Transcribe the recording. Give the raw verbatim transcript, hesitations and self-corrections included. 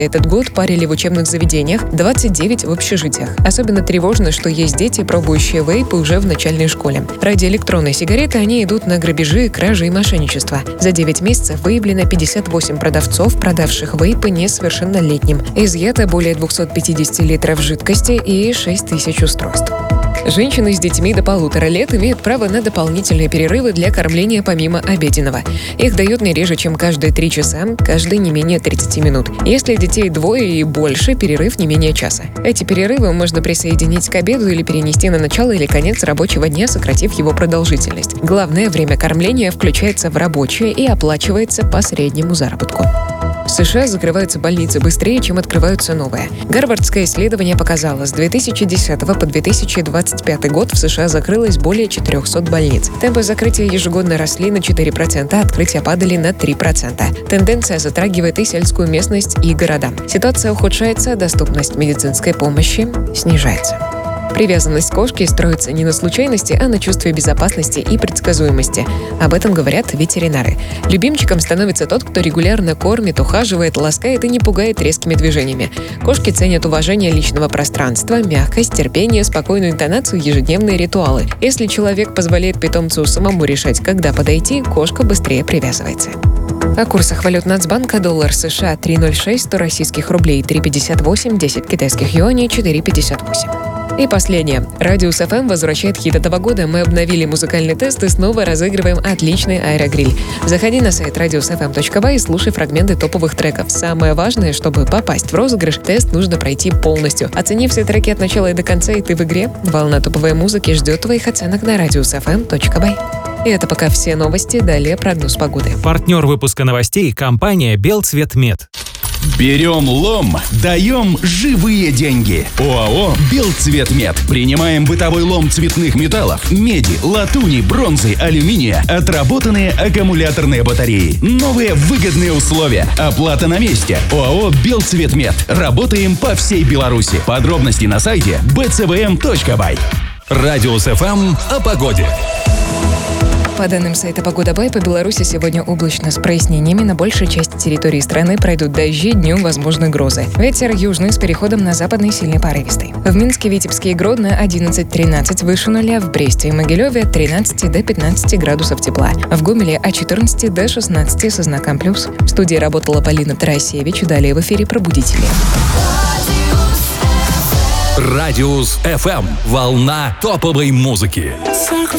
Этот год парили в учебных заведениях, двадцать девять в общежитиях. Особенно тревожно, что есть дети, пробующие вейпы уже в начальной школе. Ради электронной сигареты они идут на грабежи, кражи и мошенничество. За девять месяцев выявлено пятьдесят восемь продавцов, продавших вейпы несовершеннолетним. Изъято более двести пятьдесят литров жидкости и шесть тысяч устройств. Женщины с детьми до полутора лет имеют право на дополнительные перерывы для кормления помимо обеденного. Их дают не реже, чем каждые три часа, каждые не менее тридцати минут. Если детей двое и больше, перерыв не менее часа. Эти перерывы можно присоединить к обеду или перенести на начало или конец рабочего дня, сократив его продолжительность. Главное, время кормления включается в рабочее и оплачивается по среднему заработку. В США закрываются больницы быстрее, чем открываются новые. Гарвардское исследование показало, с две тысячи десятого по две тысячи двадцать пятый год в США закрылось более четырехсот больниц. Темпы закрытия ежегодно росли на четыре процента, а открытия падали на три процента. Тенденция затрагивает и сельскую местность, и города. Ситуация ухудшается, доступность медицинской помощи снижается. Привязанность кошки строится не на случайности, а на чувстве безопасности и предсказуемости. Об этом говорят ветеринары. Любимчиком становится тот, кто регулярно кормит, ухаживает, ласкает и не пугает резкими движениями. Кошки ценят уважение личного пространства, мягкость, терпение, спокойную интонацию, ежедневные ритуалы. Если человек позволяет питомцу самому решать, когда подойти, кошка быстрее привязывается. О курсах валют Нацбанка: доллар США три ноль шесть, сто российских рублей три пятьдесят восемь, десять китайских юаней четыре пятьдесят восемь. И последнее. Радиус эф эм возвращает хит этого года. Мы обновили музыкальный тест и снова разыгрываем отличный аэрогриль. Заходи на сайт радиус эф эм точка бай и слушай фрагменты топовых треков. Самое важное, чтобы попасть в розыгрыш, тест нужно пройти полностью. Оцени все треки от начала и до конца, и ты в игре. Волна топовой музыки ждет твоих оценок на радиус эф эм точка бай. И это пока все новости. Далее прогноз погоды. Партнер выпуска новостей — компания «Белцветмет». Берем лом, даем живые деньги. ОАО «Белцветмет». Принимаем бытовой лом цветных металлов, меди, латуни, бронзы, алюминия, отработанные аккумуляторные батареи. Новые выгодные условия. Оплата на месте. ОАО «Белцветмет». Работаем по всей Беларуси. Подробности на сайте би цэ вэ эм точка бай. Радиус эф эм о погоде. По данным сайта «Погода Бай», по Беларуси сегодня облачно с прояснениями. На большей части территории страны пройдут дожди, днем возможны грозы. Ветер южный с переходом на западный, сильный порывистый. В Минске, Витебске и Гродно одиннадцать-тринадцать выше нуля, в Бресте и Могилеве от тринадцати до пятнадцати градусов тепла. В Гомеле от четырнадцати до шестнадцати со знаком плюс. В студии работала Полина Тарасевич. Далее в эфире «Пробудители». Радиус эф эм. Волна топовой музыки. Circle